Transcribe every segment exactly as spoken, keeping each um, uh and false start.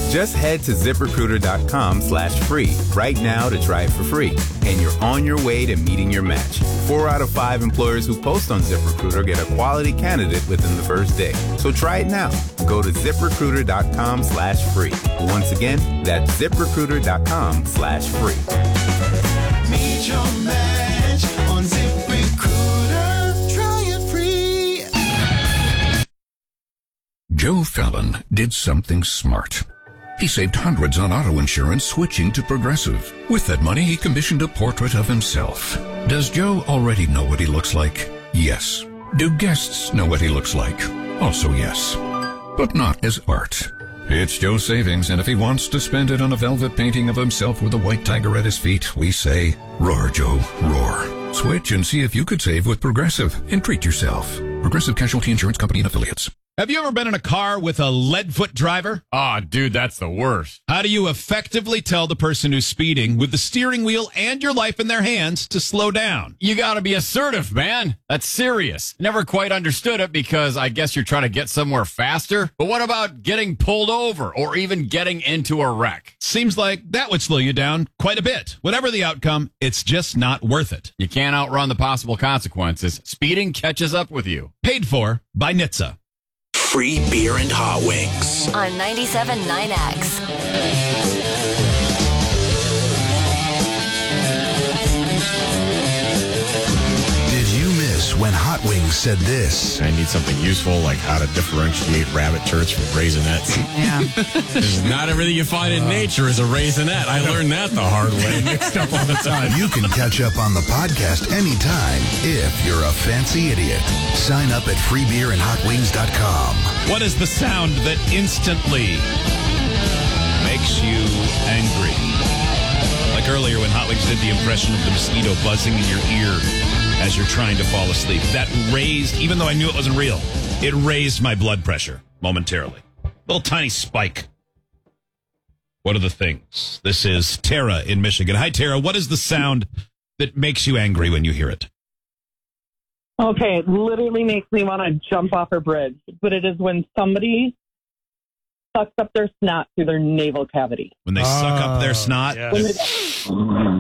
Just head to ZipRecruiter.com slash free right now to try it for free. And you're on your way to meeting your match. Four out of five employers who post on ZipRecruiter get a quality candidate within the first day. So try it now. Go to ZipRecruiter.com slash free. Once again, that's ZipRecruiter.com slash free. Meet your match on ZipRecruiter. Try it free. Joe Fallon did something smart. He saved hundreds on auto insurance switching to Progressive. With that money, he commissioned a portrait of himself. Does Joe already know what he looks like? Yes. Do guests know what he looks like? Also yes. But not as art. It's Joe's savings, and if he wants to spend it on a velvet painting of himself with a white tiger at his feet, we say, roar, Joe, roar. Switch and see if you could save with Progressive and treat yourself. Progressive Casualty Insurance Company and Affiliates. Have you ever been in a car with a lead-foot driver? Oh, dude, that's the worst. How do you effectively tell the person who's speeding with the steering wheel and your life in their hands to slow down? You gotta be assertive, man. That's serious. Never quite understood it because I guess you're trying to get somewhere faster. But what about getting pulled over or even getting into a wreck? Seems like that would slow you down quite a bit. Whatever the outcome, it's just not worth it. You can't outrun the possible consequences. Speeding catches up with you. Paid for by N H T S A. Free beer and hot wings. On ninety-seven point nine X. Did you miss when Hot Wings said this? I need something useful, like how to differentiate rabbit turds from raisinets. Yeah. Because not everything you find in nature is a raisinette. I learned that the hard way. Mixed up all the time. You can catch up on the podcast anytime if you're a fancy idiot. Sign up at free beer and hot wings dot com. What is the sound that instantly makes you angry? Like earlier when Hot Wings did the impression of the mosquito buzzing in your ear as you're trying to fall asleep. That raised, even though I knew it wasn't real, it raised my blood pressure momentarily. Little tiny spike. What are the things? This is Tara in Michigan. Hi, Tara. What is the sound that makes you angry when you hear it? Okay, it literally makes me want to jump off a bridge, but it is when somebody sucks up their snot through their navel cavity. When they uh, suck up their snot? Yes.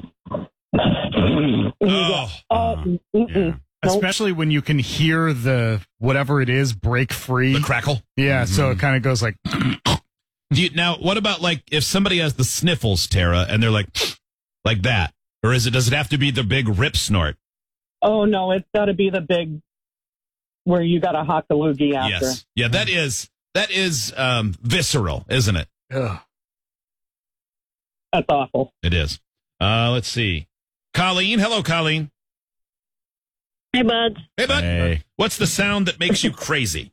Oh, oh yeah. Especially when you can hear the whatever it is break free. The crackle? Yeah, Mm-hmm. so it kind of goes like... Do you, now, what about like if somebody has the sniffles, Tara, and they're like, like that? Or is it? Does it have to be the big rip snort? Oh, no, it's got to be the big where you got a hock a loogie after. Yes. Yeah, that is, that is um, visceral, isn't it? Ugh. That's awful. It is. Uh, let's see. Colleen. Hello, Colleen. Hey, bud. Hey, bud. Hey. What's the sound that makes you crazy?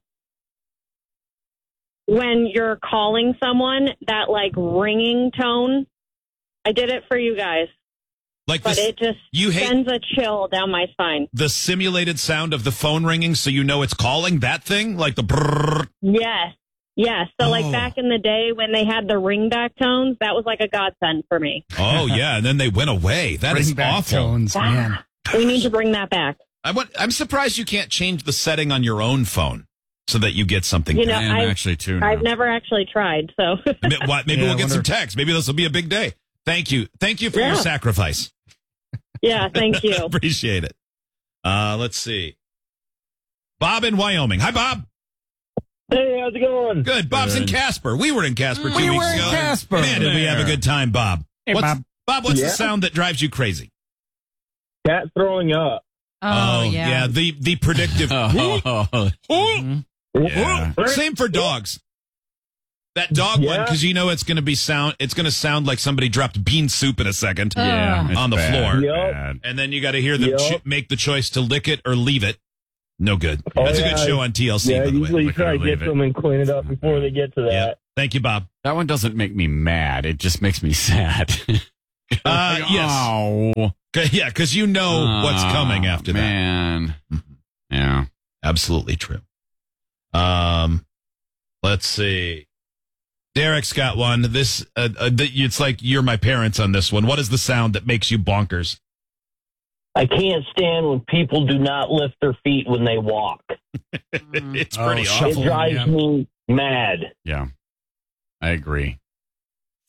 When you're calling someone, that like ringing tone. I did it for you guys. Like but this, it just you hate sends a chill down my spine. The simulated sound of the phone ringing so you know it's calling, that thing? Like the brrrr. Yes. Yes. So Oh. like back in the day when they had the ringback tones, that was like a godsend for me. Oh, yeah, and then they went away. That is Ringback awful. tones, man. We need to bring that back. I want, I'm surprised you can't change the setting on your own phone so that you get something. You know, I am I've, actually too now. I've never actually tried, so. Maybe, what, maybe Yeah, we'll I get some wonder- text. Maybe this will be a big day. Thank you. Thank you for Yeah. your sacrifice. Yeah, thank you. Appreciate it. Uh, let's see. Bob in Wyoming. Hi, Bob. Hey, how's it going? Good. Bob's in Casper. We were in Casper two We weeks were in ago. Casper. Man, did we have a good time, Bob. Hey, what's, Bob. Bob, what's Yeah. the sound that drives you crazy? Cat throwing up. Oh, yeah. The, the predictive. Oh, Yeah. Same for dogs. That dog one, Yeah. because you know it's going to be sound. It's going to sound like somebody dropped bean soup in a second. yeah, it's on the bad, floor. Yep. bad. And then you got to hear them Yep. cho- make the choice to lick it or leave it. No good. Oh, That's a yeah. good show on T L C, Yeah, by the usually way. you Lick it or try to leave get it. them and clean it up before they get to that. Yeah. Thank you, Bob. That one doesn't make me mad. It just makes me sad. Uh, Like, yes. Oh, 'Cause- Yeah, because you know what's Oh, coming after man. that. Yeah. Absolutely true. Um, let's see. Derek's got one. This uh, uh, th- it's like you're my parents on this one. What is the sound that makes you bonkers? I can't stand when people do not lift their feet when they walk. It's Oh, pretty shuffle. awful. It drives yeah. me mad. Yeah. I agree.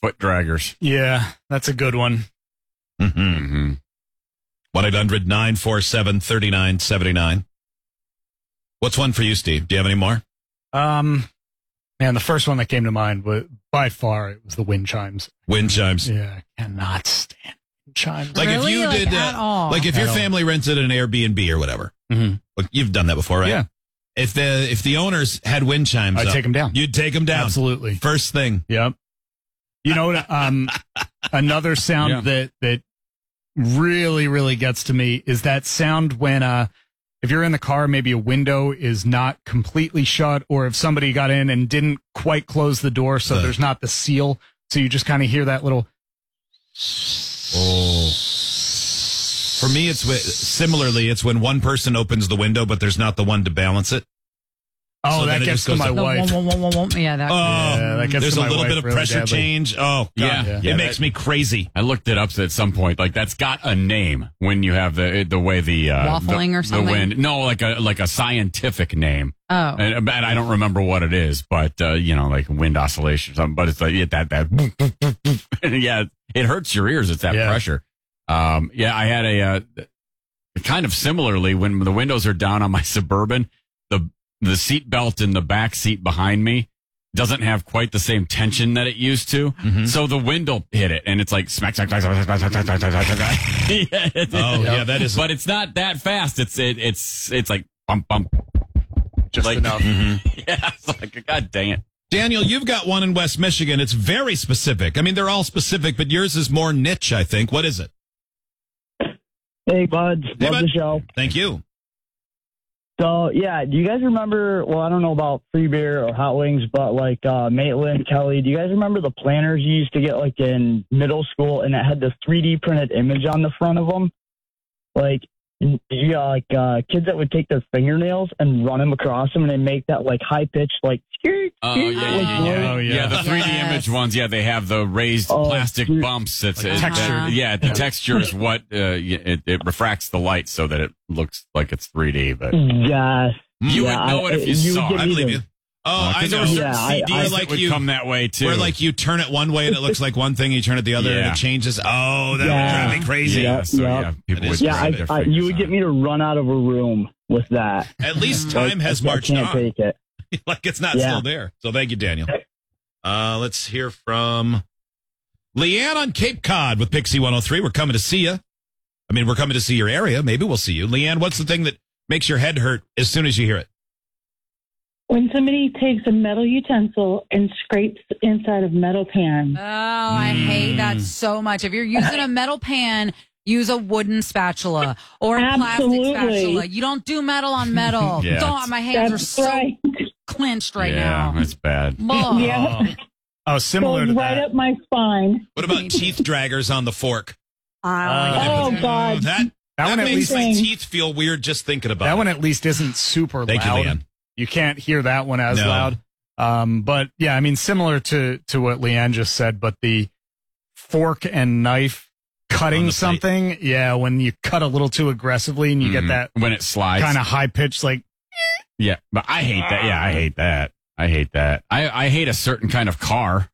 foot draggers. Yeah, that's a good one. Mm-hmm. Mm-hmm. one eight hundred nine four seven three nine seven nine. What's one for you, Steve? Do you have any more? Um, man, the first one that came to mind was by far it was the wind chimes. Wind chimes. Yeah, I cannot stand wind chimes. Like Really? if you Like, did, at uh, all? like if your At all. family rented an Airbnb or whatever. Mm-hmm. Look, you've done that before, right? Yeah. If the if the owners had wind chimes, I'd up, take them down. You'd take them down. Absolutely. First thing. Yep. You know what? Um, another sound Yeah. that that really really gets to me is that sound when uh, if you're in the car, maybe a window is not completely shut, or if somebody got in and didn't quite close the door, so Uh. there's not the seal, so you just kind of hear that little. Oh. For me, it's wi- similarly. It's when one person opens the window, but there's not the one to balance it. Oh, So then that it gets just to goes my up. The wife. wom- wom- wom- wom- Yeah, that. Oh, Yeah, that gets there's to a my little wife bit of really pressure badly. change. Oh, God. Yeah. Yeah. It Yeah, makes that- me crazy. I looked it up at some point. Like that's got a name when you have the the way the uh, Waffling the, or something? The wind. No, like a like a scientific name. Oh. And, and I don't remember what it is, but uh, you know, like wind oscillation or something. But it's like yeah, that that. Yeah, it hurts your ears. It's that Yeah. pressure. Um, yeah, I had a uh, kind of similarly when the windows are down on my Suburban, the the seat belt in the back seat behind me doesn't have quite the same tension that it used to. Mm-hmm. So the wind will hit it, and it's like smack, smack, smack, smack, smack, smack, smack, smack, smack, smack. Yeah, it's- Oh, yeah, that is- But it's not that fast. It's it, it's it's like bump bump. Just Like- enough. Yeah, it's like God dang it. Daniel, you've got one in West Michigan. It's very specific. I mean, they're all specific, but yours is more niche, I think. What is it? Hey, buds. Hey, Love bud. the show. Thank you. So, yeah, do you guys remember, well, I don't know about free beer or hot wings, but like uh, Maitland, Kelly, do you guys remember the planners you used to get like in middle school and it had the three D printed image on the front of them? Like, you got like uh, kids that would take their fingernails and run them across them and they make that like high pitched, like, skirt, Oh skirt, yeah, like, yeah, yeah. noise. Oh, yeah. Yeah, the three D Yes. image ones. Yeah, they have the raised Oh, plastic dude. bumps. It's Like it- texture. that- Yeah, the texture is what uh, y- it, it refracts the light so that it looks like it's three D. But Yes. you Yeah, would know I- it if you, you saw would it. get me believe to- you. Oh, I Because know. there were certain Yeah, I- C Ds I- that like would you- come that way too. Where like you turn it one way and it looks like one thing, you turn it the other and Yeah. it changes. Oh, that Yeah. would drive me crazy. yeah, Yeah, so yeah. yeah, people It would is Yeah, grab I, their I, fingers you would on get it. me to run out of a room with that. At least time Like, has I marched can't on. take it. Like it's not Yeah. still there. So thank you, Daniel. Uh, let's hear from Leanne on Cape Cod with Pixie one oh three. We're coming to see you. I mean, we're coming to see your area. Maybe we'll see you. Leanne, what's the thing that makes your head hurt as soon as you hear it? When somebody takes a metal utensil and scrapes inside of metal pan. Oh, I hate that so much. If you're using a metal pan, use a wooden spatula or a Absolutely. plastic spatula. You don't do metal on metal. Yeah, don't. My hands are That's so right. clenched right yeah, now. it's bad. Ugh. Yeah. Oh, similar Goes to right that. up my spine. What about teeth draggers on the fork? I Oh, God. That, That that one at makes least- my teeth feel weird just thinking about That it. one at least isn't super Thank you, loud. Leanne. You can't hear that one as No. loud. Um, but yeah, I mean, similar to, to what Leanne just said, but the fork and knife On cutting the plate. something. Yeah. When you cut a little too aggressively and you Mhm. get that when it slides. kind of high pitched, like, Yeah, but I hate that. Yeah, I hate that. I hate that. I, I hate a certain kind of car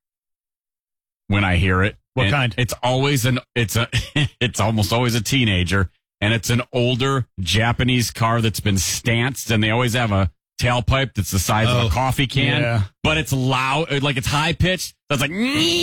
when I hear it. What And kind? It's always an it's a it's almost always a teenager, and it's an older Japanese car that's been stanced, and they always have a tailpipe that's the size of Oh, a coffee can, yeah. but it's loud, like it's high pitched. So it's like,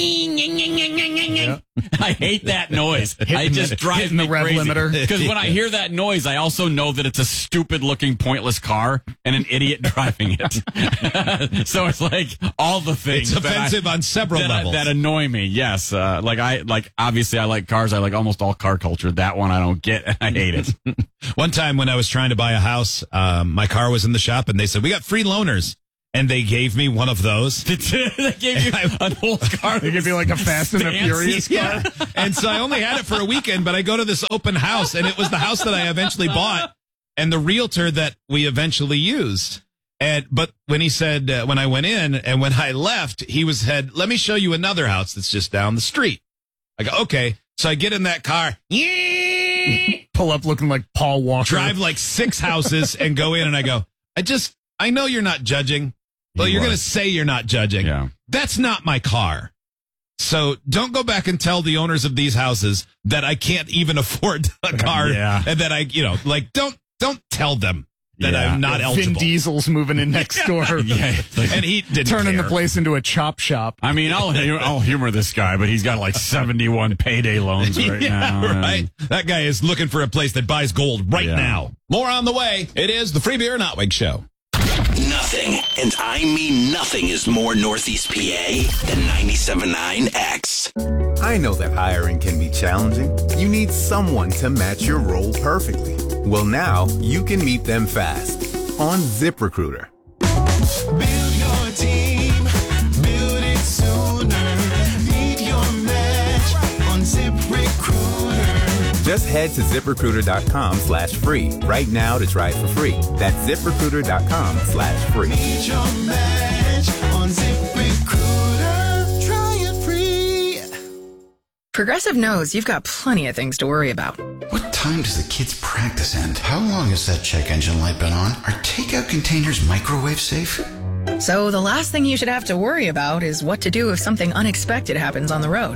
I hate that noise. I Hitting just the- drives hitting me the rev crazy. limiter. Because when I hear that noise, I also know that it's a stupid looking, pointless car and an idiot driving it. So it's like all the things It's that I- offensive on several that, I- levels. that annoy me. Yes, uh, like I like obviously I like cars. I like almost all car culture. That one I don't get. I hate it. One time when I was trying to buy a house, um, my car was in the shop and they said, we got free loaners. And they gave me one of those. They gave you an old car. They give you like a Fast and the Fancy. Furious car. Yeah. And so I only had it for a weekend, but I go to this open house and it was the house that I eventually bought and the realtor that we eventually used. And, but when he said, uh, when I went in and when I left, he was said, let me show you another house that's just down the street. I go, okay. So I get in that car, Pull up looking like Paul Walker. drive like six houses and go in and I go, I just, I know you're not judging. Well, He you're was. going to say you're not judging. Yeah. That's not my car. So don't go back and tell the owners of these houses that I can't even afford a car Yeah. and that I, you know, like don't don't tell them that Yeah. I'm not Vin eligible. Diesel's moving in next door. Yeah, and he didn't turning care. the place into a chop shop. I mean, I'll I'll humor this guy, but he's got like seventy-one payday loans right yeah, now. and- right. That guy is looking for a place that buys gold right Yeah. now. More on the way. It is the Free Beer and Hot Wings Show. Nothing, and I mean nothing, is more Northeast P A than ninety-seven point nine X. I know that hiring can be challenging. You need someone to match your role perfectly. Well, now you can meet them fast on ZipRecruiter. Build your team, build it sooner. Meet your match on ZipRecruiter. Just head to ZipRecruiter.com slash free right now to try it for free. That's ZipRecruiter.com slash free. Meet your match on ZipRecruiter. Try it free. Progressive knows you've got plenty of things to worry about. What time does the kids' practice end? How long has that check engine light been on? Are takeout containers microwave safe? So the last thing you should have to worry about is what to do if something unexpected happens on the road.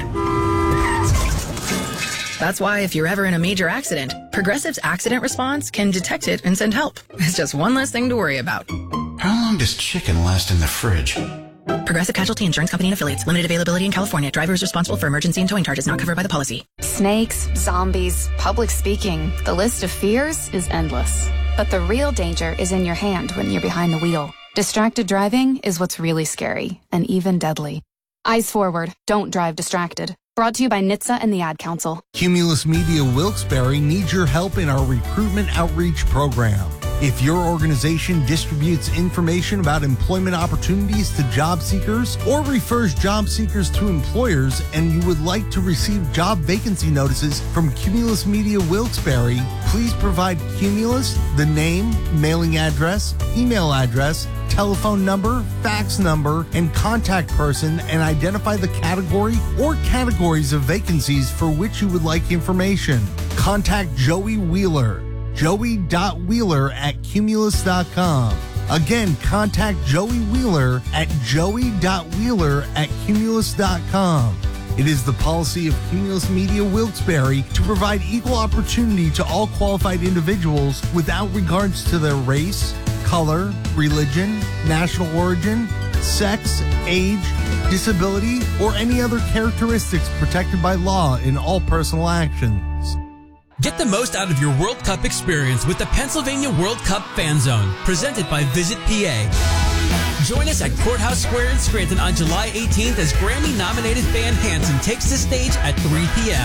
That's why if you're ever in a major accident, Progressive's accident response can detect it and send help. It's just one less thing to worry about. How long does chicken last in the fridge? Progressive Casualty Insurance Company and Affiliates. Limited availability in California. Driver is responsible for emergency and towing charges not covered by the policy. Snakes, zombies, public speaking. The list of fears is endless. But the real danger is in your hand when you're behind the wheel. Distracted driving is what's really scary and even deadly. Eyes forward. Don't drive distracted. Brought to you by N H T S A and the Ad Council. Cumulus Media Wilkes-Barre needs your help in our recruitment outreach program. If your organization distributes information about employment opportunities to job seekers or refers job seekers to employers and you would like to receive job vacancy notices from Cumulus Media Wilkes-Barre, please provide Cumulus the name, mailing address, email address, telephone number, fax number, and contact person and identify the category or categories of vacancies for which you would like information. Contact Joey Wheeler. Joey.Wheeler at Cumulus dot com. Again, contact Joey Wheeler at Joey.Wheeler at Cumulus dot com. It is the policy of Cumulus Media Wilkes-Barre to provide equal opportunity to all qualified individuals without regards to their race, color, religion, national origin, sex, age, disability, or any other characteristics protected by law in all personal actions. Get the most out of your World Cup experience with the Pennsylvania World Cup Fan Zone, presented by Visit P A. Join us at Courthouse Square in Scranton on July eighteenth as Grammy-nominated Van Hansen takes the stage at three p.m.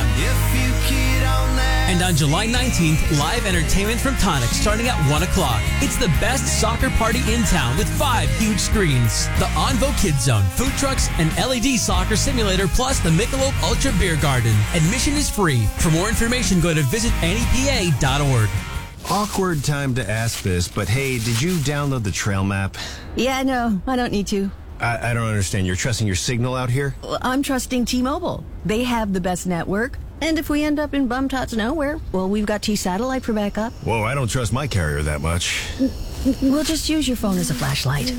And on July nineteenth, live entertainment from Tonic starting at one o'clock. It's the best soccer party in town with five huge screens. The Onvo Kids Zone, food trucks, an L E D soccer simulator, plus the Michelob Ultra Beer Garden. Admission is free. For more information, go to visit N E P A dot org. Awkward time to ask this, but hey, did you download the trail map? Yeah, no, I don't need to. I, I don't understand. You're trusting your signal out here? Well, I'm trusting T-Mobile. They have the best network. And if we end up in bum-tots nowhere, well, we've got T-Satellite for backup. Whoa, I don't trust my carrier that much. We'll just use your phone as a flashlight.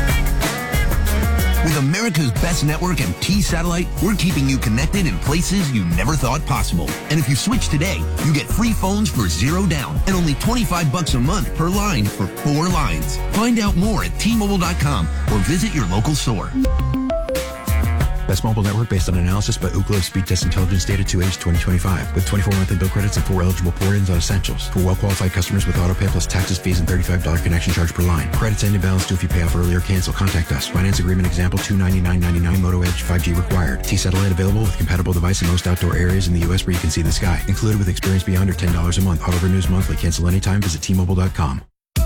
With America's best network and T-Satellite, we're keeping you connected in places you never thought possible. And if you switch today, you get free phones for zero down and only twenty-five bucks a month per line for four lines. Find out more at T Mobile dot com or visit your local store. Best mobile network based on analysis by Ookla Speed Test Intelligence Data two H twenty twenty-five with twenty-four monthly bill credits and four eligible port-ins on essentials. For well-qualified customers with autopay plus taxes, fees, and thirty-five dollars connection charge per line. Credits end in balance due if you pay off early or cancel. Contact us. Finance agreement example two ninety-nine ninety-nine. Moto Edge five G required. T-Satellite available with compatible device in most outdoor areas in the U S where you can see the sky. Included with experience beyond or ten dollars a month. Auto renews monthly. Cancel anytime. Visit T Mobile dot com.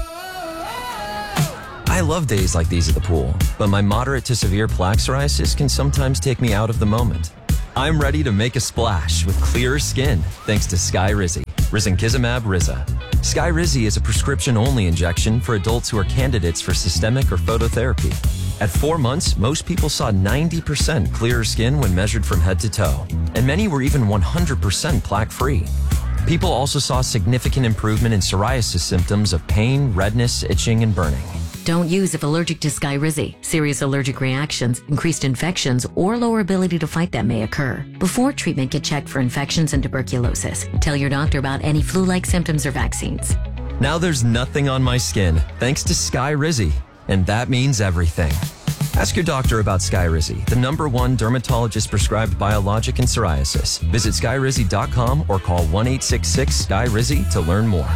I love days like these at the pool, but my moderate to severe plaque psoriasis can sometimes take me out of the moment. I'm ready to make a splash with clearer skin thanks to Skyrizi, risankizumab Riza. Skyrizi is a prescription-only injection for adults who are candidates for systemic or phototherapy. At four months, most people saw ninety percent clearer skin when measured from head to toe, and many were even one hundred percent plaque-free. People also saw significant improvement in psoriasis symptoms of pain, redness, itching, and burning. Don't use if allergic to Skyrizi. Serious allergic reactions, increased infections, or lower ability to fight them may occur. Before treatment, get checked for infections and tuberculosis. Tell your doctor about any flu-like symptoms or vaccines. Now there's nothing on my skin thanks to Skyrizi, and that means everything. Ask your doctor about Skyrizi, the number one dermatologist prescribed biologic in psoriasis. Visit skyrizi dot com or call one eight six six Sky Rizzy to learn more.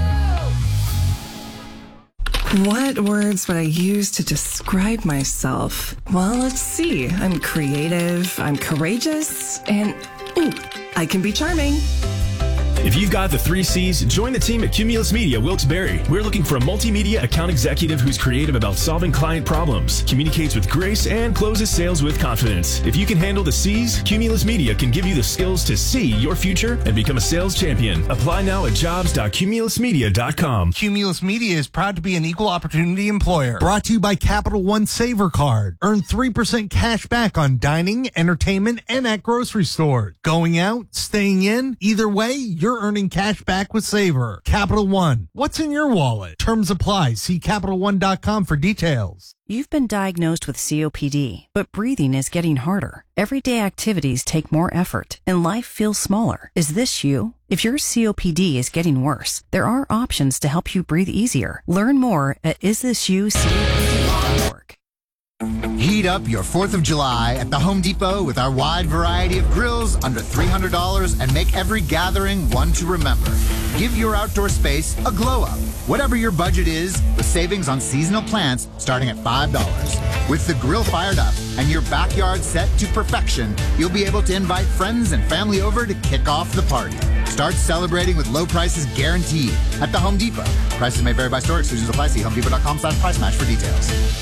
What words would I use to describe myself? Well, let's see. I'm creative, I'm courageous, and ooh, I can be charming. If you've got the three C's, join the team at Cumulus Media Wilkes-Barre. We're looking for a multimedia account executive who's creative about solving client problems, communicates with grace, and closes sales with confidence. If you can handle the C's, Cumulus Media can give you the skills to see your future and become a sales champion. Apply now at jobs dot cumulus media dot com. Cumulus Media is proud to be an equal opportunity employer. Brought to you by Capital One Saver Card. Earn three percent cash back on dining, entertainment, and at grocery stores. Going out, staying in, either way, you're earning cash back with Saver. Capital One. What's in your wallet? Terms apply. See Capital One dot com for details. You've been diagnosed with C O P D, but breathing is getting harder. Everyday activities take more effort, and life feels smaller. Is this you? If your C O P D is getting worse, there are options to help you breathe easier. Learn more at is this you C O P D dot org. Heat up your fourth of July at the Home Depot with our wide variety of grills under three hundred dollars and make every gathering one to remember. Give your outdoor space a glow up. Whatever your budget is, with savings on seasonal plants starting at five dollars. With the grill fired up and your backyard set to perfection, you'll be able to invite friends and family over to kick off the party. Start celebrating with low prices guaranteed at the Home Depot. Prices may vary by store. Exclusions apply. See home depot dot com slash price match for details.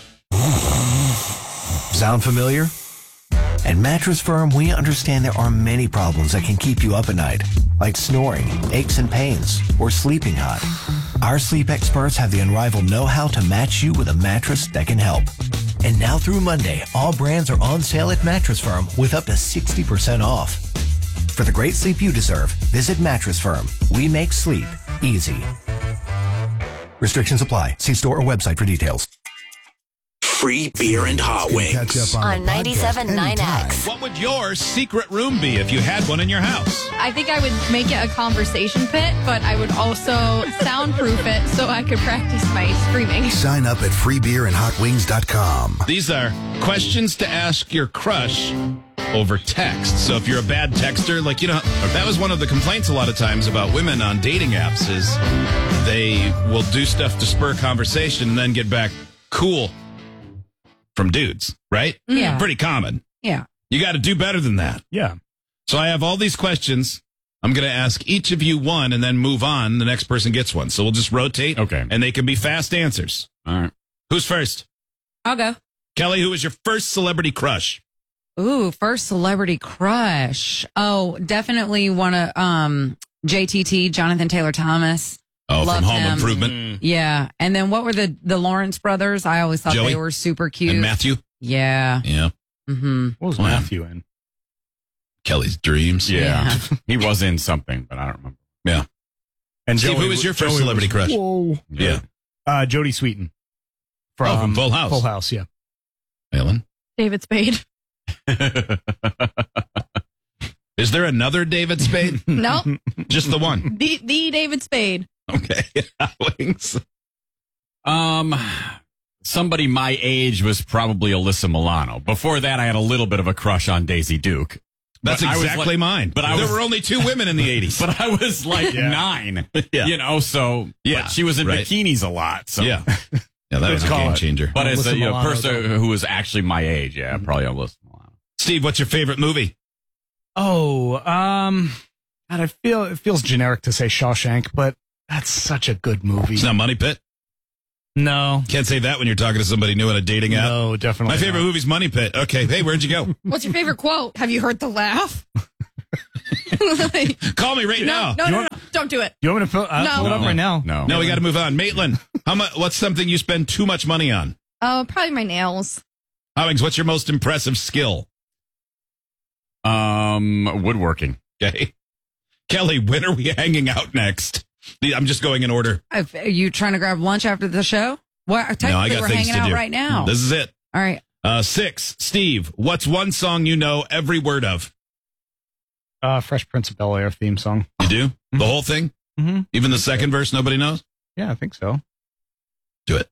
Sound familiar? At Mattress Firm, we understand there are many problems that can keep you up at night, like snoring, aches and pains, or sleeping hot. Our sleep experts have the unrivaled know-how to match you with a mattress that can help. And now through Monday, all brands are on sale at Mattress Firm with up to sixty percent off. For the great sleep you deserve, visit Mattress Firm. We make sleep easy. Restrictions apply. See store or website for details. Free beer and hot wings. On ninety-seven point nine X. What would your secret room be if you had one in your house? I think I would make it a conversation pit, but I would also soundproof it so I could practice my screaming. Sign up at free beer and hot wings dot com. These are questions to ask your crush over text. So if you're a bad texter, like, you know, that was one of the complaints a lot of times about women on dating apps is they will do stuff to spur conversation and then get back cool from dudes, right? Yeah. Pretty common. Yeah. You got to do better than that. Yeah. So I have all these questions. I'm going to ask each of you one and then move on. The next person gets one. So we'll just rotate. Okay. And they can be fast answers. All right. Who's first? I'll go. Kelly, who was your first celebrity crush? Ooh, first celebrity crush. Oh, definitely one of um, J T T, Jonathan Taylor Thomas. Oh, Loved from Home him. Improvement. Yeah. And then what were the, the Lawrence brothers? I always thought Joey they were super cute. And Matthew? Yeah. Yeah. Mm-hmm. What was Wow. Matthew in? Kelly's Dreams. Yeah. He was in something, but I don't remember. Yeah. And Steve, Joey who was your first Joey celebrity was- crush? Whoa. Yeah. Uh, Jodie Sweetin. Oh, from Full House. Full House, yeah. Ellen? David Spade. Is there another David Spade? No. Just the one. The the David Spade. Okay. Wings. Um, somebody my age was probably Alyssa Milano. Before that, I had a little bit of a crush on Daisy Duke. That's But I was exactly like- mine. But I there was, were only two women in the eighties. But I was like Yeah. nine. Yeah. You know, so Yeah, but she was in right. bikinis a lot. So Yeah. Yeah, that was a call game it. changer. But as Alyssa a you know, Milano, person though. who was actually my age, yeah, probably Alyssa Milano. Steve, what's your favorite movie? Oh, um, God, I feel it feels generic to say Shawshank, but that's such a good movie. It's not Money Pit. No, Can't say that when you're talking to somebody new on a dating app. no, definitely. My favorite not. movie's Money Pit. Okay, hey, where'd you go? What's your favorite quote? Have you heard the laugh? Call me right no, now. no, You no, want- no, don't do it. You want me to pull, uh, No. pull it up No. right now? No. No, we got to move on. Maitland, how much? What's something you spend too much money on? Oh, probably my nails. Howings, what's your most impressive skill? Um, woodworking. Okay. Kelly, when are we hanging out next? I'm just going in order. If, are you trying to grab lunch after the show? Well, technically, No, I got we're things hanging to out do. right now. This is it. All right. Uh, six, Steve, what's one song you know every word of? Uh, Fresh Prince of Bel-Air theme song. You do? The whole thing? Mm-hmm. Even the second verse nobody knows? Yeah, I think so. Do it.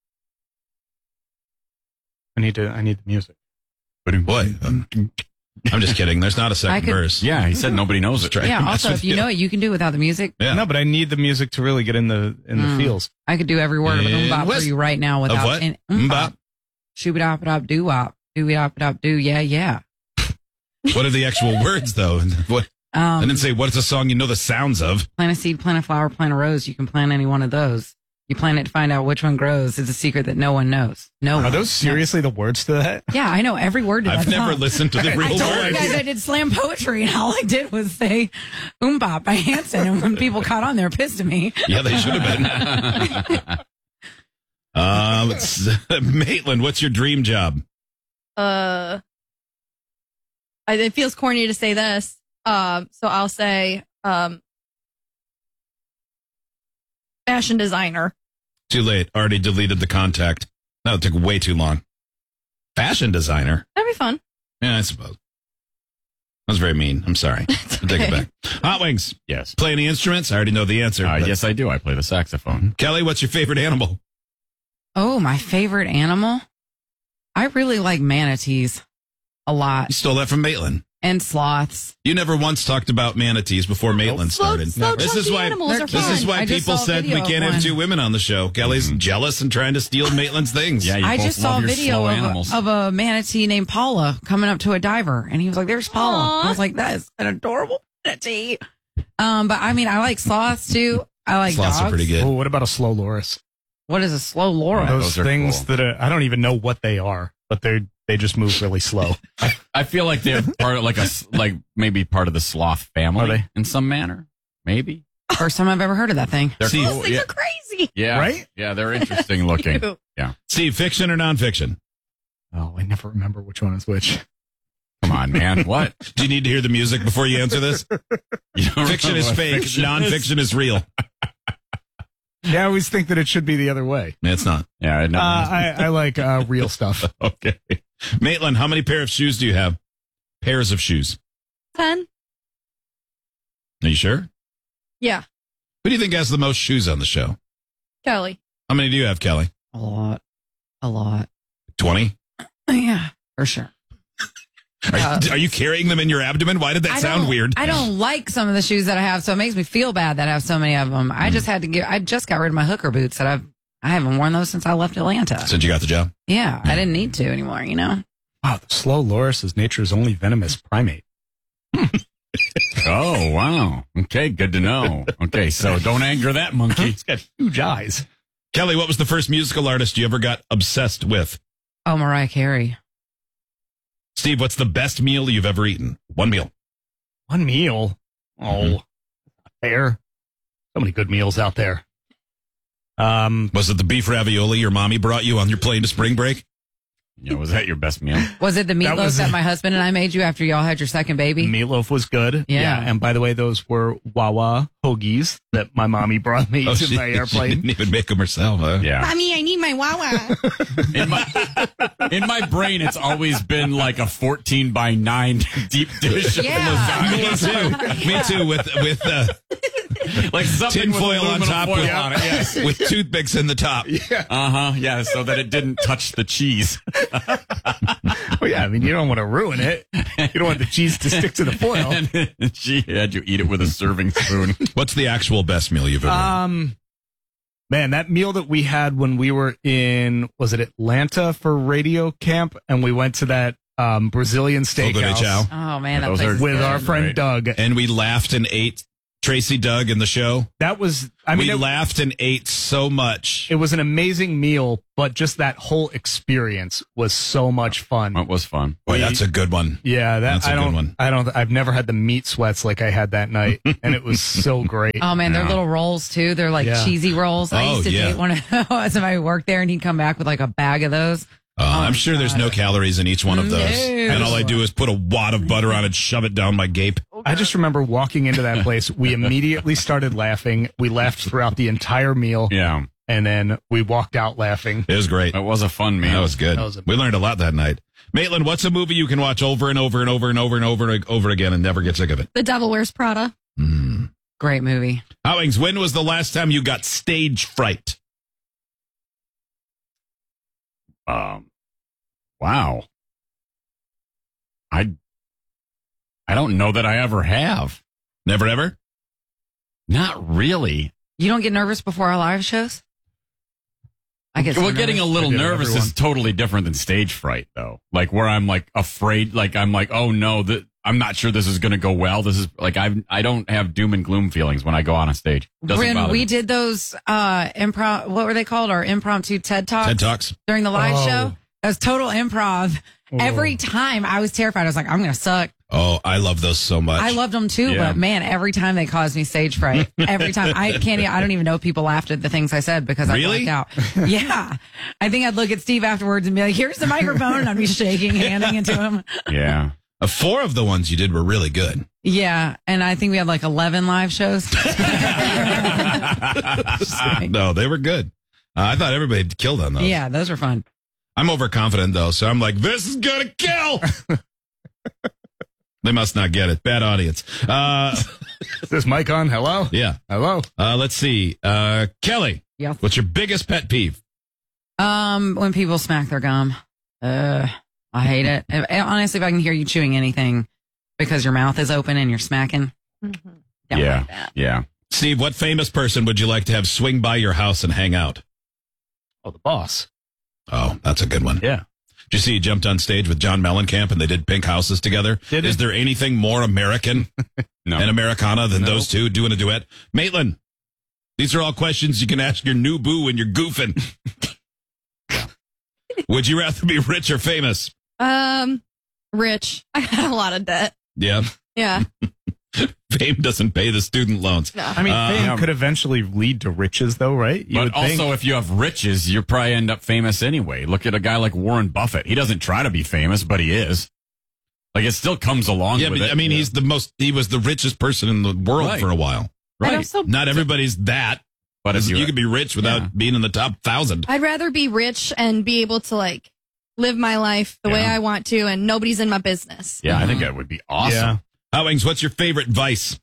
I need to. I need the music. Boy, um, I'm just kidding. There's not a second I could- verse. Yeah, he said nobody knows it. Yeah. Also, if you know it, you can do it without the music. Yeah. No, but I need the music to really get in the in the Mm. feels. I could do every word of And umbop for West- you right now without Of what? an Mbop. Shoobidop dop doo wop. Doobidop dop do. Yeah, yeah. What are the actual words, though? What? Um, I didn't say what's a song you know the sounds of. Plant a seed, plant a flower, plant a rose. You can plant any one of those. You plant it to find out which one grows. It's a secret that no one knows. No one. Are those seriously the words to that? Yeah, I know every word to I've that never song. listened to the I real told you words. guys I did slam poetry, and all I did was say "Umbop" by Hanson, and when people caught on, they were pissed at me. Yeah, they should have been. uh, let's, Maitland, what's your dream job? Uh, I, it feels corny to say this. Um, so I'll say um, fashion designer. Too late. Already deleted the contact. That took way too long. Fashion designer. That'd be fun. Yeah, I suppose. That was very mean. I'm sorry. I'll take it back. Hot Wings. Yes. Play any instruments? I already know the answer. Uh, but- yes, I do. I play the saxophone. Kelly, what's your favorite animal? Oh, my favorite animal? I really like manatees a lot, You stole that from Maitland. and sloths. You never once talked about manatees before Maitland Slow- started. slow, this is chunky why animals are this fun. is why I just people saw a said we video of can't have one. two women on the show. Kelly's jealous and trying to steal Maitland's things. Yeah, you I both just love saw a your video slow of animals. a, of a manatee named Paula coming up to a diver, and he was like, "There's Paula." Aw. I was like, "That is an adorable manatee." Um, but I mean, I like sloths too. I like Sloths dogs. are pretty good. Oh, what about a slow loris? What is a slow Laura? Yeah, Those, those are things cool. that are, I don't even know what they are, but they they just move really slow. I feel like they're part of like a s- like maybe part of the sloth family Are they? in some manner. Maybe First time I've ever heard of that thing. they're See, cool. Those things Yeah, are crazy. yeah, Right? Yeah, they're interesting looking. Cute. Yeah, Steve, fiction or nonfiction? Oh, I never remember which one is which. come on, man. What? Do you need to hear the music before you answer this? You don't Fiction remember is what fake. fiction Nonfiction is real. Yeah, I always think that it should be the other way. It's not. Yeah, I Uh, know. I, I like uh, real stuff. Okay. Maitland, how many pair of shoes do you have? Pairs of shoes. Ten. Are you sure? Yeah, Who do you think has the most shoes on the show? Kelly. How many do you have, Kelly? A lot, a lot. twenty? Yeah, for sure. Are, Uh, you, are you carrying them in your abdomen? Why did that I sound don't- weird? I don't like some of the shoes that I have, so it makes me feel bad that I have so many of them. I just had to get. I just got rid of my hooker boots that I've. I haven't worn those since I left Atlanta. Since you got the job? Yeah, I didn't need to anymore. You know. Wow, the slow loris is nature's only venomous primate. Oh, wow. Okay, good to know. Okay, so don't anger that monkey. It's got huge eyes. Kelly, what was the first musical artist you ever got obsessed with? Oh, Mariah Carey. Steve, what's the best meal you've ever eaten? One meal. One meal. Oh, Mm-hmm. fair. So many good meals out there. Um, Was it the beef ravioli your mommy brought you on your plane to spring break? You know, was that your best meal? Was it the That meatloaf that, was- my husband and I made you after y'all had your second baby? meatloaf was good. Yeah. And by the way, those were Wawa hoagies that my mommy brought me Oh, to she, my she airplane. didn't even make them herself, huh? Yeah. Mommy, I need my Wawa. In my, in my brain, it's always been like a fourteen by nine deep dish of Yeah. Me lasagna. too. Me too. With with uh, Like something tin with foil on aluminum top foil with, on it. Yes. with toothpicks in the top. Uh huh. Yeah, so that it didn't touch the cheese. Well, yeah, I mean, you don't want to ruin it. You don't want the cheese to stick to the foil. And she had you eat it with a serving spoon. What's the actual best meal you've ever eaten? Um, man, that meal that we had when we were in, was it Atlanta for radio camp? And we went to that um, Brazilian Fogo de steakhouse chao. Oh man, that Those place are- is with good. our friend Right. Doug. And we laughed and ate Tracy Doug in the show. That was, I mean, we it, laughed and ate so much. it was an amazing meal, but just that whole experience was so much fun. It was fun. Boy, that's a good one. Yeah, that That's a I good don't. one. I don't. I've never had the meat sweats like I had that night, and it was so great. Oh man, they're Yeah. little rolls too. They're like Yeah. cheesy rolls. I Oh, used to yeah. date one of somebody who worked there, and he'd come back with like a bag of those. Uh, Oh, I'm sure there's no calories in each one of those. No. And all I do is put a wad of butter on it, shove it down my gape. I just remember walking into that place. We immediately started laughing. We laughed throughout the entire meal, Yeah. and then we walked out laughing. It was great. It was a fun meal. That was good. That was a- we learned a lot that night. Maitland, what's a movie you can watch over and over and over and over and over and over again and never get sick of it? The Devil Wears Prada. Mm. Great movie. Howings, when was the last time you got stage fright? Um, wow. I, I don't know that I ever have. Never ever? Not really. You don't get nervous before our live shows? I get so Well, getting a nervous. little I did it, nervous everyone. is totally different than stage fright, though. Like where I'm like afraid, like I'm like, oh no, th- I'm not sure this is going to go well. This is like I I don't have doom and gloom feelings when I go on a stage. Doesn't When bother we me. did those uh improv, what were they called? Our impromptu TED Talks? TED Talks. During the live Oh. show? That was total improv. Oh. Every time I was terrified. I was like, I'm going to suck. Oh, I love those so much. I loved them too, Yeah. but man, every time they caused me stage fright. Every time. I can't, e- I don't even know if people laughed at the things I said because I Really? blacked out. Yeah. I think I'd look at Steve afterwards and be like, here's the microphone. And I'd be shaking, handing it to him. Yeah. Uh, four of the ones you did were really good. Yeah. And I think we had like eleven live shows. No, they were good. Uh, I thought everybody killed on those. Yeah, those were fun. I'm overconfident, though, so I'm like, this is going to kill. They must not get it. Bad audience. Uh, Is this mic on? Hello? yeah. Hello? Uh, let's see. Uh, Kelly, Yeah. what's your biggest pet peeve? Um, when people smack their gum, uh, I hate it. If- honestly, if I can hear you chewing anything because your mouth is open and you're smacking, don't yeah. like that. Yeah. Steve, what famous person would you like to have swing by your house and hang out? Oh, the boss. Oh, that's a good one. Yeah. Did you see he jumped on stage with John Mellencamp and they did Pink Houses together? Did Is it? there anything more American No. and Americana than No. those two doing a duet? Maitland, these are all questions you can ask your new boo when you're goofing. Would you rather be rich or famous? Um, rich. I got a lot of debt. Yeah. Yeah. Fame doesn't pay the student loans. No. I mean, Uh, fame yeah. could eventually lead to riches, though, right? You But would also, think. if you have riches, you probably end up famous anyway. Look at a guy like Warren Buffett. He doesn't try to be famous, but he is. Like, it still comes along Yeah, with but it. I mean, he's the most, he was the richest person in the world Right. for a while. I'd right. also, Not everybody's that. But if you, you, could be rich without Yeah. being in the top thousand. I'd rather be rich and be able to like live my life the way Yeah. I want to, and nobody's in my business. yeah, I think that would be awesome. Yeah. Howings, what's your favorite vice?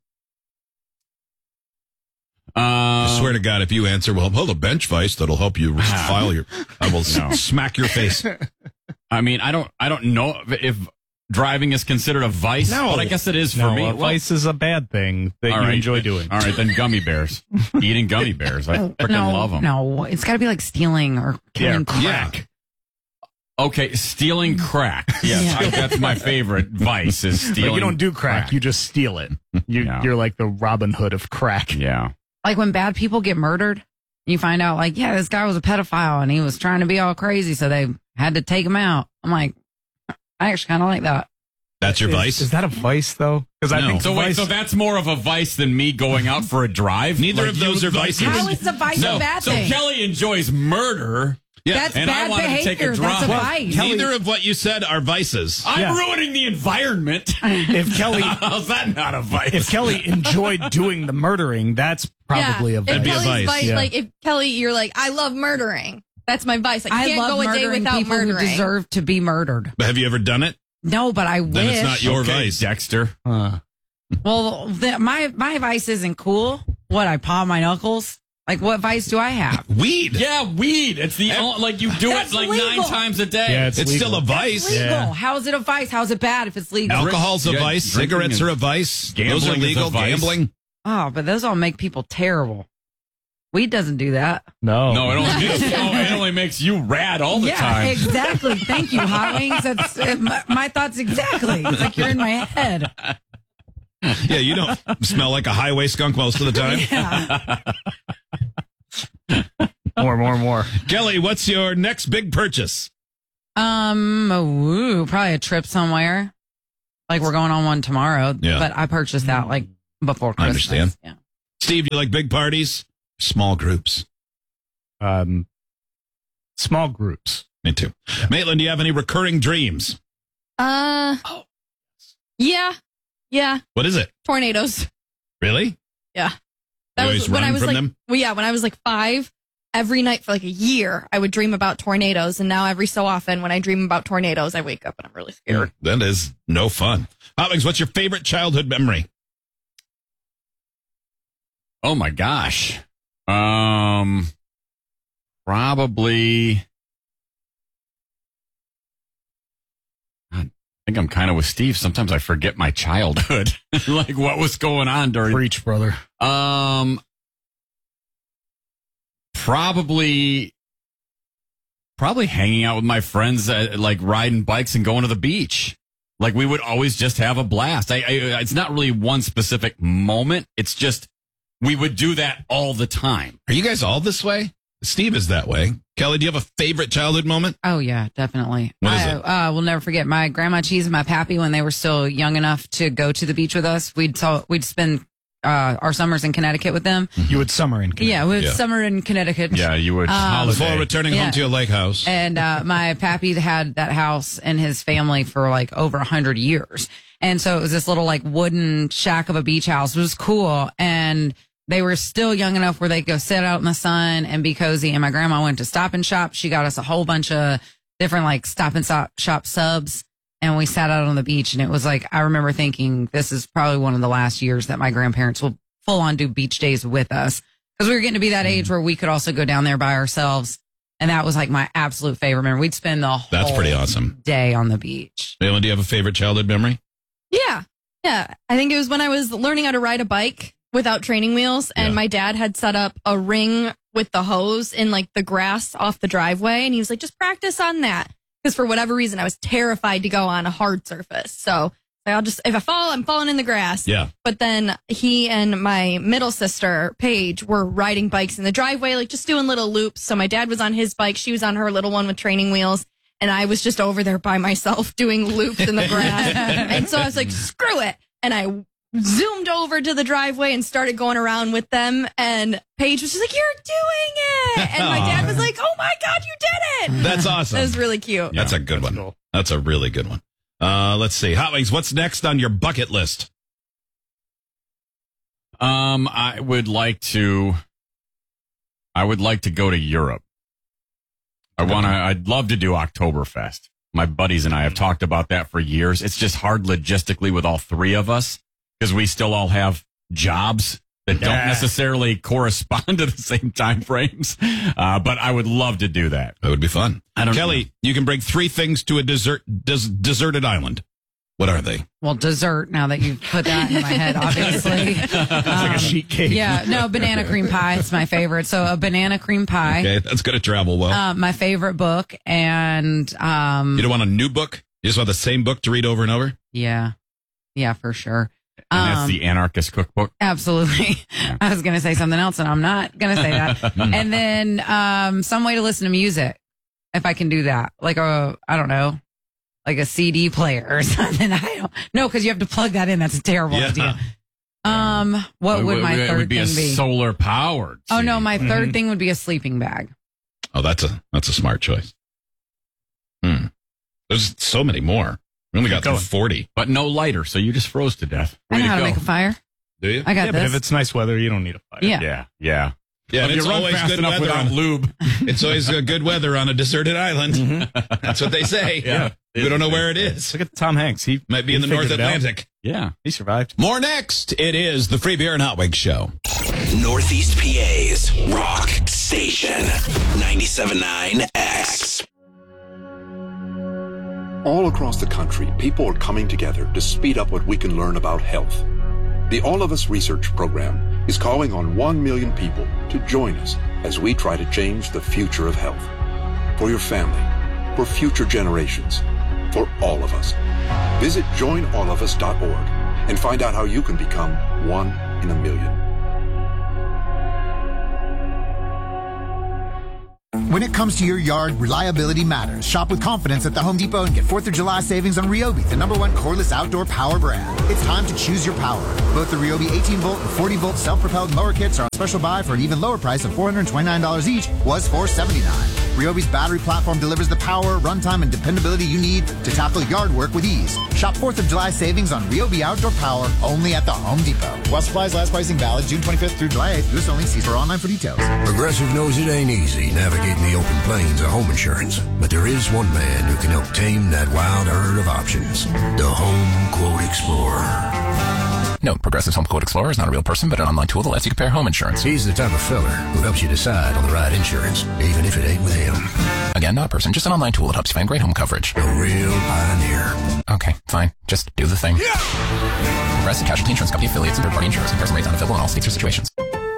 Uh, I swear to God, if you answer, well, hold a bench vice that'll help you file your, I will No. s- smack your face. I mean, I don't, I don't know if, if driving is considered a vice. No. But I guess it is for No, me. a Well, vice is a bad thing that all you right. enjoy doing. All right, then gummy bears. Eating gummy bears. I freaking no, love them. no, it's got to be like stealing or killing Yeah, crack. Okay, stealing crack. Yes, Yeah. I- that's my favorite vice is stealing. Like you don't do crack, you just steal it. You, Yeah. You're like the Robin Hood of crack. Yeah. Like when bad people get murdered, you find out like, yeah, this guy was a pedophile and he was trying to be all crazy, so they had to take him out. I'm like, I actually kind of like that. That's your Is- vice? Is, that a vice though? Because I No. think So wait, vice, so that's more of a vice than me going out for a drive? Neither Like of those you- are like vices. you- How is the vice No. a bad So thing? Kelly enjoys murder. Yeah. That's and I bad wanted to take a behavior. That's a drive. vice. Neither of what you said are vices. I'm Yeah. ruining the environment. if Kelly How's that not a vice? if Kelly enjoyed doing the murdering, that's probably yeah. a vice. If be a Kelly's vice. vice, Yeah. like if Kelly, you're like, I love murdering. That's my vice. I I can't love go a day murdering without people murdering. who deserve to be murdered. But have you ever done it? No, but I Then wish. it's not your Okay, vice. Dexter. Uh, Well, the, my my vice isn't cool. What, I paw my knuckles? Like, what vice do I have? Weed. Yeah, weed. It's the only, like you do That's it like legal. nine times a day. yeah, It's, it's, still a legal. vice. Legal. Yeah. How is it a vice? How is it bad if it's legal? Alcohol's a Yeah, vice. drinking Cigarettes is- are a vice. Gambling Those are is a legal. vice. Gambling. Oh, but those all make people terrible. Weed doesn't do that. No, No, it only, makes, no, it only makes you rad all the yeah, time. exactly. Thank you, Hot Wings. That's uh, my, my thoughts exactly. It's like you're in my head. Yeah, you don't smell like a highway skunk most of the time. Yeah. more, more, more. Kelly, what's your next big purchase? Um, ooh, probably a trip somewhere. Like we're going on one tomorrow. Yeah. But I purchased that like before I Christmas. understand. Yeah. Steve, do you like big parties? Small groups. Um, small groups. Me too. Maitland, do you have any recurring dreams? Uh, yeah, yeah. What is it? Tornadoes. Really? Yeah. That You was always when run I was from like, them? well, yeah, when I was like five, every night for like a year, I would dream about tornadoes. And now every so often when I dream about tornadoes, I wake up and I'm really scared. That is no fun. Hot Wings, what's your favorite childhood memory? Oh my gosh. Um, probably. I think I'm kind of with Steve. Sometimes I forget my childhood, like what was going on during. Preach, brother. Um, probably, probably hanging out with my friends, uh, like riding bikes and going to the beach. Like we would always just have a blast. I, I, it's not really one specific moment. It's just we would do that all the time. Are you guys all this way? Steve is that way. Kelly, do you have a favorite childhood moment? Oh, yeah, definitely. What is I it? Uh, will never forget my grandma Cheese and my pappy when they were still young enough to go to the beach with us. We'd so, we'd spend uh, our summers in Connecticut with them. You would summer in Connecticut. Yeah, we would Yeah. summer in Connecticut. Yeah, you would. Um, Before returning Yeah. home to a lake house. And uh, my pappy had that house and his family for like over a hundred years. And so it was this little like wooden shack of a beach house. It was cool. And they were still young enough where they could go sit out in the sun and be cozy. And my grandma went to Stop and Shop. She got us a whole bunch of different like Stop and Shop, shop subs. And we sat out on the beach. And it was like, I remember thinking this is probably one of the last years that my grandparents will full on do beach days with us. Because we were getting to be that age where we could also go down there by ourselves. And that was like my absolute favorite memory. We'd spend the whole That's pretty awesome. day on the beach. Ellen, do you have a favorite childhood memory? Yeah. Yeah. I think it was when I was learning how to ride a bike without training wheels. And Yeah. my dad had set up a ring with the hose in like the grass off the driveway. And he was like, just practice on that. Because for whatever reason, I was terrified to go on a hard surface. So I'll just, if I fall, I'm falling in the grass. Yeah. But then he and my middle sister, Paige, were riding bikes in the driveway, like just doing little loops. So my dad was on his bike. She was on her little one with training wheels. And I was just over there by myself doing loops in the grass. And so I was like, screw it. And I zoomed over to the driveway and started going around with them. And Paige was just like, you're doing it. And my dad was like, oh my God, you did it. That's awesome. That was really cute. That's a good one. cool. That's a really good one. Uh, let's see. Hot Wings, what's next on your bucket list? Um, I would like to. I would like to go to Europe. I want to. I'd love to do Oktoberfest. My buddies and I have talked about that for years. It's just hard logistically with all three of us because we still all have jobs that don't Yeah. necessarily correspond to the same time frames. Uh, but I would love to do that. That would be fun. I don't Kelly, know. you can bring three things to a desert, des- deserted island. What are they? Well, dessert, now that you've put that in my head, obviously. It's like a sheet cake. Yeah, no, banana cream pie. It's my favorite. So a banana cream pie. Okay, that's going to travel well. Uh, my favorite book. And um, you don't want a new book? You just want the same book to read over and over? yeah, yeah, for sure. And that's Um, the Anarchist Cookbook. Absolutely. I was going to say something else, and I'm not going to say that. And then um, some way to listen to music, if I can do that, like a, I don't know, like a C D player or something. I don't no, because you have to plug that in. That's a terrible Yeah. idea. Um, what would my it third would be thing a be? solar powered. Oh no, my third Mhm. thing would be a sleeping bag. Oh, that's a that's a smart choice. Hmm. There's so many more. We only got through going. forty. But no lighter, so you just froze to death. I Way know how to go. make a fire. Do you? I got Yeah, but this. if it's nice weather, you don't need a fire. Yeah. Yeah, yeah. Yeah, and If it's you run always fast good enough weather without on, lube. It's always uh, good weather on a deserted island. That's what they say. Yeah. We don't know where it is. Look at Tom Hanks. He Might be in the he North figured it out. Atlantic. Yeah. He survived. More next. It is the Free Beer and Hot Wings Show. Northeast P A's rock station, ninety-seven point nine X. All across the country, people are coming together to speed up what we can learn about health. The All of Us Research Program is calling on one million people to join us as we try to change the future of health. For your family, for future generations, for all of us. Visit join all of us dot org and find out how you can become one in a million. When it comes to your yard, reliability matters. Shop with confidence at the Home Depot and get fourth of July savings on Ryobi, the number one cordless outdoor power brand. It's time to choose your power. Both the Ryobi eighteen volt and forty volt self-propelled mower kits are on special buy for an even lower price of four hundred twenty-nine dollars each, was four hundred seventy-nine dollars. Ryobi's battery platform delivers the power, runtime, and dependability you need to tackle yard work with ease. Shop fourth of July savings on Ryobi outdoor power only at the Home Depot. While supplies last, pricing valid June twenty-fifth through July eighth. U S only. See store online for details. Progressive knows it ain't easy navigating the open plains of home insurance, but there is one man who can help tame that wild herd of options. The Home Quote Explorer. Note, Progressive's Home Quote Explorer is not a real person, but an online tool that lets you compare home insurance. He's the type of fella who helps you decide on the right insurance, even if it ain't with him. Again, not a person, just an online tool that helps you find great home coverage. A real pioneer. Okay, fine. Just do the thing. Yeah! Progressive Casualty Insurance Company affiliates and third-party insurers. Comparison rates unavailable in all states or situations.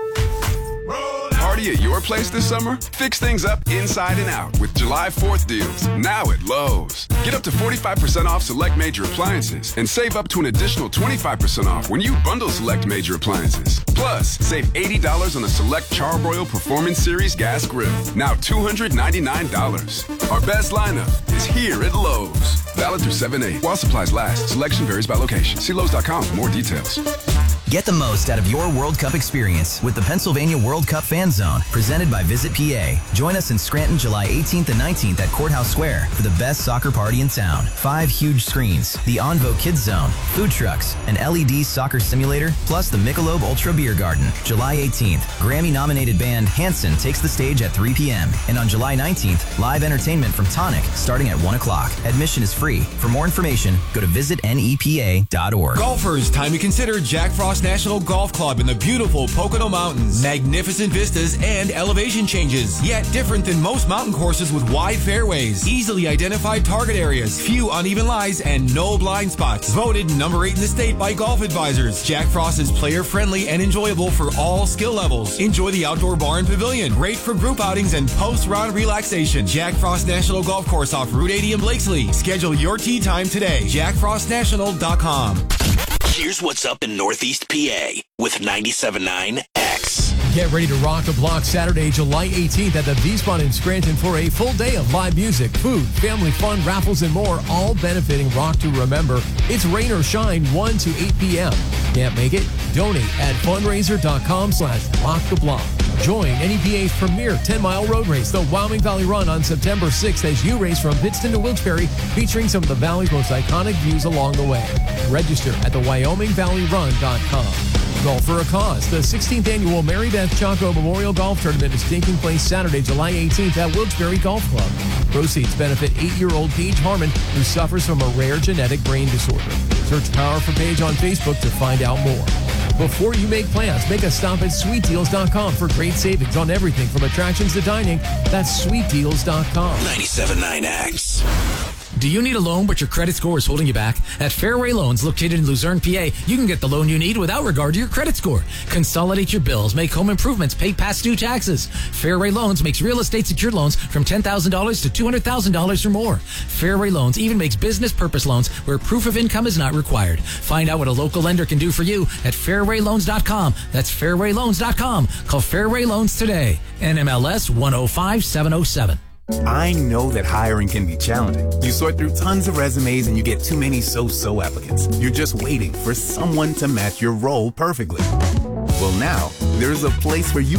Party at your place this summer? Fix things up inside and out with July fourth deals, now at Lowe's. Get up to forty-five percent off select major appliances and save up to an additional twenty-five percent off when you bundle select major appliances. Plus, save eighty dollars on a select Charbroil Performance Series gas grill, now two hundred ninety-nine dollars. Our best lineup is here at Lowe's. Valid through seven eight. While supplies last, selection varies by location. See Lowe's dot com for more details. Get the most out of your World Cup experience with the Pennsylvania World Cup Fan Zone, presented by Visit P A. Join us in Scranton July eighteenth and nineteenth at Courthouse Square for the best soccer party in town. Five huge screens, the Onvo Kids Zone, food trucks, an L E D soccer simulator, plus the Michelob Ultra Beer Garden. July eighteenth, Grammy-nominated band Hanson takes the stage at three p.m. And on July nineteenth, live entertainment from Tonic starting at one o'clock. Admission is free. For more information, go to visit N E P A dot org. Golfers, time to consider Jack Frost National Golf Club in the beautiful Pocono Mountains. Magnificent vistas and elevation changes, yet different than most mountain courses with wide fairways, easily identified target areas, few uneven lies, and no blind spots. Voted number eight in the state by Golf Advisors. Jack Frost is player-friendly and enjoyable for all skill levels. Enjoy the outdoor bar and pavilion, great for group outings and post-round relaxation. Jack Frost National Golf Course off Route eighty in Blakesley. Schedule your tee time today. jack frost national dot com. Here's what's up in Northeast P A with ninety-seven point nine X. Get ready to rock the block Saturday, July eighteenth at the V-Spot in Scranton for a full day of live music, food, family fun, raffles, and more, all benefiting Rock to Remember. It's rain or shine, one to eight p.m. Can't make it? Donate at fundraiser.com slash rock the block. Join N E P A's premier ten-mile road race, the Wyoming Valley Run, on September sixth as you race from Pittston to Wilkes-Barre, featuring some of the Valley's most iconic views along the way. Register at the wyoming valley run dot com. Golf for a Cause. The sixteenth annual Mary Beth Chaco Memorial Golf Tournament is taking place Saturday, July eighteenth at Wilkes-Barre Golf Club. Proceeds benefit eight-year-old Paige Harmon, who suffers from a rare genetic brain disorder. Search Power for Paige on Facebook to find out more. Before you make plans, make a stop at sweet deals dot com for great savings on everything from attractions to dining. That's sweet deals dot com. ninety-seven point nine X. Do you need a loan but your credit score is holding you back? At Fairway Loans, located in Luzerne, P A, you can get the loan you need without regard to your credit score. Consolidate your bills, make home improvements, pay past due taxes. Fairway Loans makes real estate secured loans from ten thousand dollars to two hundred thousand dollars or more. Fairway Loans even makes business purpose loans where proof of income is not required. Find out what a local lender can do for you at fairway loans dot com. That's fairway loans dot com. Call Fairway Loans today. N M L S one oh five seven oh seven. I know that hiring can be challenging. You sort through tons of resumes and you get too many so-so applicants. You're just waiting for someone to match your role perfectly. Well, now, there's a place where you